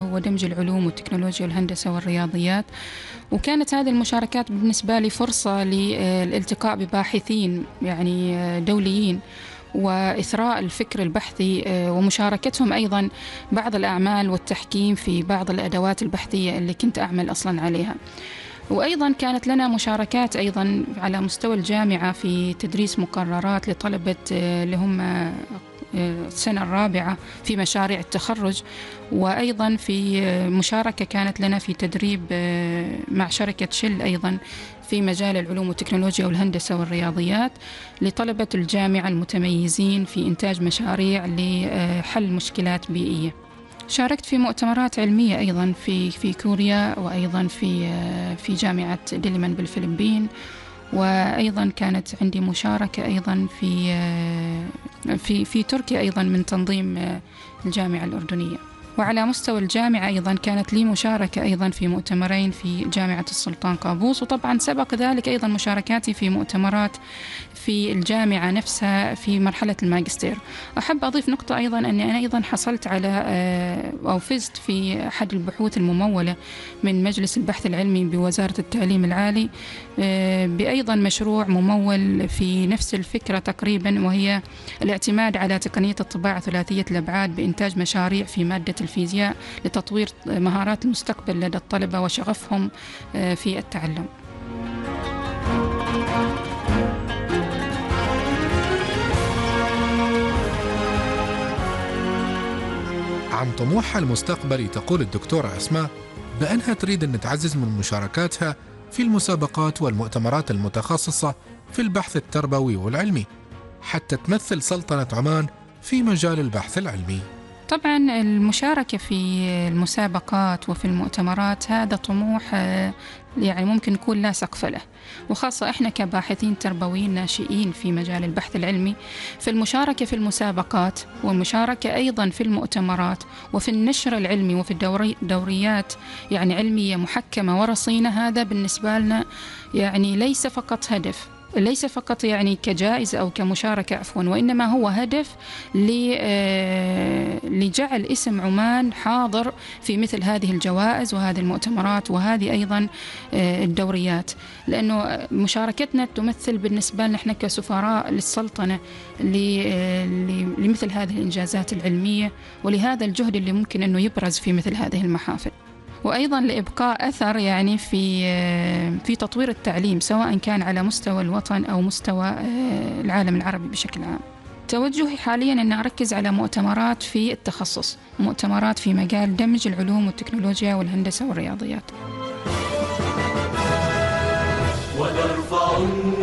هو دمج العلوم والتكنولوجيا والهندسة والرياضيات. وكانت هذه المشاركات بالنسبة لي فرصة للالتقاء بباحثين يعني دوليين وإثراء الفكر البحثي ومشاركتهم أيضا بعض الأعمال والتحكيم في بعض الأدوات البحثية اللي كنت أعمل أصلا عليها. وأيضا كانت لنا مشاركات أيضا على مستوى الجامعة في تدريس مقررات لطلبة اللي هم السنة الرابعة في مشاريع التخرج، وأيضا في مشاركة كانت لنا في تدريب مع شركة شل أيضا في مجال العلوم والتكنولوجيا والهندسة والرياضيات لطلبة الجامعة المتميزين في إنتاج مشاريع لحل مشكلات بيئية. شاركت في مؤتمرات علمية أيضا في كوريا، وأيضا في جامعة ديليمان بالفلبين، وأيضا كانت عندي مشاركة أيضا في تركيا أيضا من تنظيم الجامعة الأردنية. وعلى مستوى الجامعة أيضا كانت لي مشاركة أيضا في مؤتمرين في جامعة السلطان قابوس، وطبعا سبق ذلك أيضا مشاركاتي في مؤتمرات في الجامعة نفسها في مرحلة الماجستير. أحب أضيف نقطة أيضا أني أنا أيضا حصلت على أو فزت في أحد البحوث الممولة من مجلس البحث العلمي بوزارة التعليم العالي بأيضا مشروع ممول في نفس الفكرة تقريبا، وهي الاعتماد على تقنية الطباعة ثلاثية الأبعاد بإنتاج مشاريع في مادة الفيزياء لتطوير مهارات المستقبل لدى الطلبة وشغفهم في التعلم. عن طموحها المستقبلي تقول الدكتورة أسماء بأنها تريد أن تعزز من مشاركاتها في المسابقات والمؤتمرات المتخصصة في البحث التربوي والعلمي حتى تمثل سلطنة عمان في مجال البحث العلمي. طبعا المشاركة في المسابقات وفي المؤتمرات هذا طموح يعني ممكن يكون لا سقف له، وخاصة إحنا كباحثين تربويين ناشئين في مجال البحث العلمي، في المشاركة في المسابقات والمشاركة أيضا في المؤتمرات وفي النشر العلمي وفي دوريات يعني علمية محكمة ورصينة. هذا بالنسبة لنا يعني ليس فقط يعني كجائزة أو كمشاركة عفوا، وإنما هو هدف لجعل اسم عمان حاضر في مثل هذه الجوائز وهذه المؤتمرات وهذه أيضا الدوريات، لأنه مشاركتنا تمثل بالنسبة لنا إحنا كسفراء للسلطنة لمثل هذه الإنجازات العلمية ولهذا الجهد اللي ممكن أنه يبرز في مثل هذه المحافل، وأيضا لإبقاء أثر يعني في تطوير التعليم سواء كان على مستوى الوطن أو مستوى العالم العربي بشكل عام. توجهي حاليا أن أركز على مؤتمرات في التخصص، مؤتمرات في مجال دمج العلوم والتكنولوجيا والهندسة والرياضيات. ونرفع